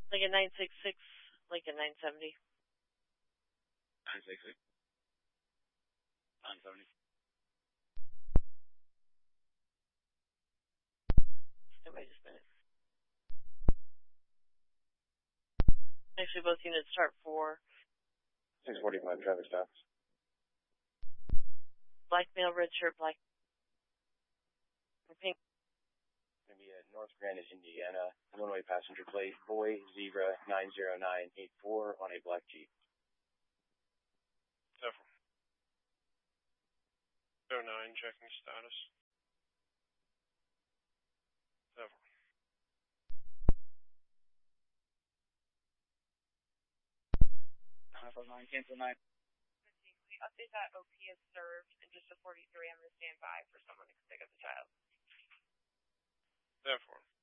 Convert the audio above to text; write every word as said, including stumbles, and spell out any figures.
Lincoln nine six six, Lincoln nine seventy. nine six six. nine seventy. Wait just a minute. Actually, both units start for six forty-five traffic stops. Black male, red shirt, black. Pink. Going to be at North Granite, Indiana. One-way passenger plate, Boy Zebra nine zero nine eight four on a black Jeep. Several. oh nine, checking status. Several. nine five nine, cancel nine. We update that O P is served and just a forty-three. I'm going to stand by for someone to pick up the child. Therefore.